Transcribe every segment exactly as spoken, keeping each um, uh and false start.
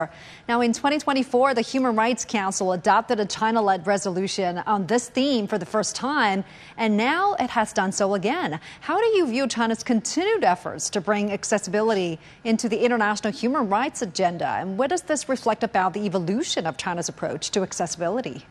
Now, in twenty twenty-four, the Human Rights Council adopted a China-led resolution on this theme for the first time, and now it has done so again. How do you view China's continued efforts to bring accessibility into the international human rights agenda, and what does this reflect about the evolution of China's approach to accessibility?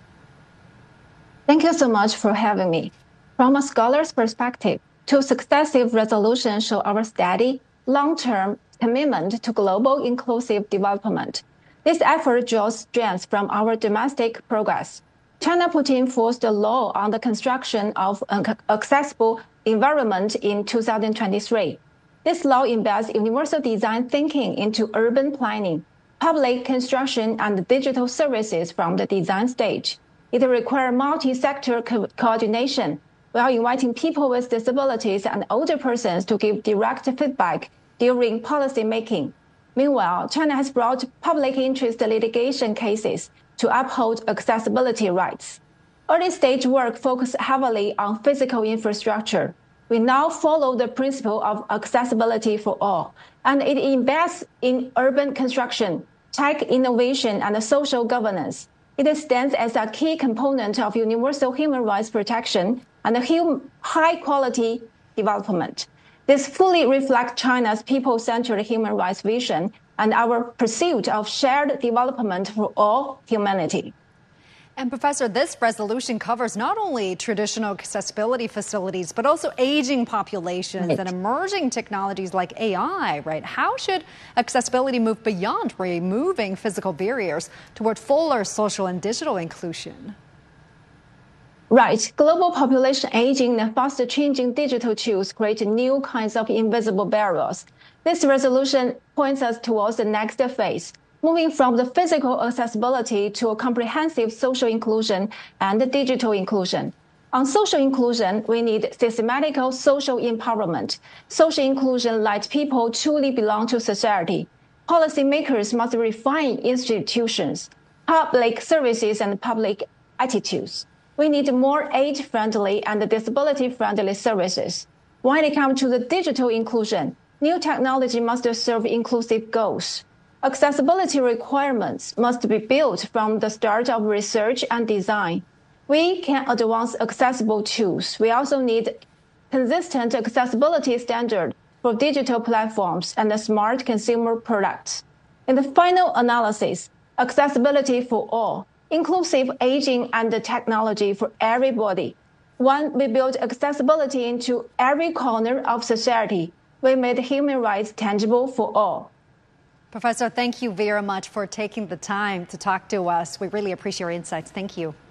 Thank you so much for having me. From a scholar's perspective, two successive resolutions show our steady, long-term commitment to global inclusive development. This effort draws strength from our domestic progress. China put in force the law on the construction of an accessible environment in two thousand twenty-three. This law embeds universal design thinking into urban planning, public construction, and digital services from the design stage. It requires multi-sector co- coordination while inviting people with disabilities and older persons to give direct feedback during policy making. Meanwhile, China has brought public interest litigation cases to uphold accessibility rights. Early stage work focused heavily on physical infrastructure. We now follow the principle of accessibility for all, and it invests in urban construction, tech innovation, and social governance. It stands as a key component of universal human rights protection and high-quality development. This fully reflects China's people-centered human rights vision and our pursuit of shared development for all humanity. And Professor, this resolution covers not only traditional accessibility facilities, but also aging populations right. and emerging technologies like A I, right? How should accessibility move beyond removing physical barriers toward fuller social and digital inclusion? Right. Global population aging and fast-changing digital tools create new kinds of invisible barriers. This resolution points us towards the next phase, moving from the physical accessibility to a comprehensive social inclusion and digital inclusion. On social inclusion, we need systematic social empowerment. Social inclusion lets people truly belong to society. Policymakers must refine institutions, public services, and public attitudes. We need more age-friendly and disability-friendly services. When it comes to the digital inclusion, new technology must serve inclusive goals. Accessibility requirements must be built from the start of research and design. We can advance accessible tools. We also need consistent accessibility standards for digital platforms and smart consumer products. In the final analysis, accessibility for all, inclusive aging and technology for everybody. When we build accessibility into every corner of society, we made human rights tangible for all. Professor, thank you very much for taking the time to talk to us. We really appreciate your insights. Thank you.